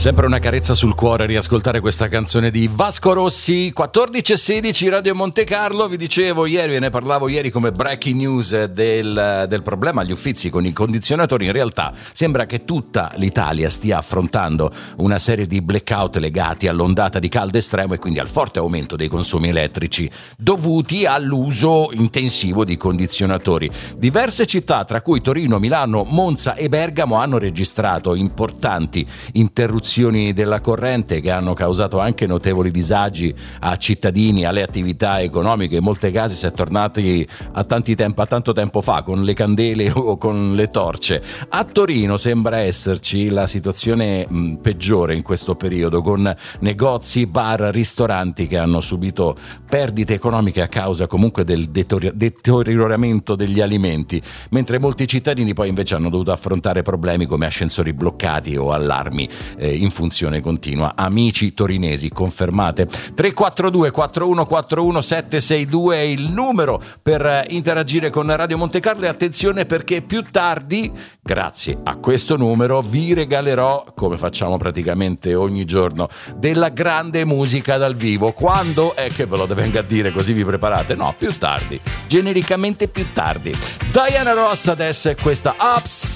Sempre una carezza sul cuore riascoltare questa canzone di Vasco Rossi. 14:16 Radio Monte Carlo. Vi dicevo ieri, ve ne parlavo ieri come breaking news del problema agli Uffizi con i condizionatori. In realtà sembra che tutta l'Italia stia affrontando una serie di blackout legati all'ondata di caldo estremo e quindi al forte aumento dei consumi elettrici dovuti all'uso intensivo di condizionatori. Diverse città, tra cui Torino, Milano, Monza e Bergamo, hanno registrato importanti interruzioni della corrente che hanno causato anche notevoli disagi a cittadini, alle attività economiche. In molti casi si è tornati a tanto tempo fa con le candele o con le torce. A Torino sembra esserci la situazione peggiore in questo periodo, con negozi, bar, ristoranti che hanno subito perdite economiche a causa comunque del deterioramento degli alimenti, mentre molti cittadini poi invece hanno dovuto affrontare problemi come ascensori bloccati o allarmi in funzione continua. Amici torinesi, confermate. 342 4141 762 è il numero per interagire con Radio Monte Carlo, e attenzione perché più tardi, grazie a questo numero, vi regalerò, come facciamo praticamente ogni giorno, della grande musica dal vivo. Quando è che ve lo venga a dire, così vi preparate? No, più tardi, genericamente più tardi. Diana Ross adesso è questa Ups.